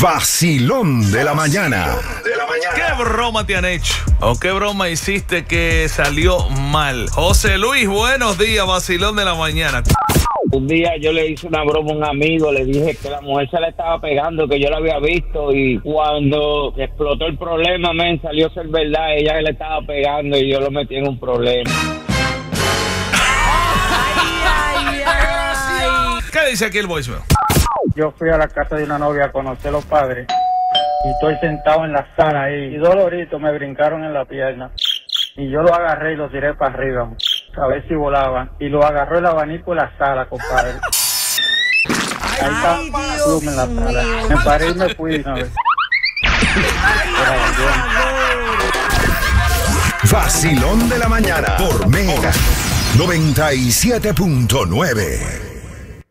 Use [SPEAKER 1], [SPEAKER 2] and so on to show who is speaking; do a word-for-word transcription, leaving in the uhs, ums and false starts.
[SPEAKER 1] Vacilón de la mañana.
[SPEAKER 2] ¿Qué broma te han hecho? ¿O qué broma hiciste que salió mal? José Luis, buenos días, vacilón de la mañana.
[SPEAKER 3] Un día yo le hice una broma a un amigo, le dije que la mujer se le estaba pegando, que yo la había visto, y cuando explotó el problema, men, salió a ser verdad, ella le estaba pegando y yo lo metí en un problema.
[SPEAKER 2] ¿Qué dice aquí el voicemail?
[SPEAKER 4] Yo fui a la casa de una novia a conocer a los padres y estoy sentado en la sala ahí y dos loritos me brincaron en la pierna y yo lo agarré y lo tiré para arriba a ver si volaban y lo agarró el abanico en la sala, compadre. Ahí está pluma en la sala. Me paré y me fui una vez.
[SPEAKER 1] Vacilón de la mañana por Mega noventa y siete punto nueve.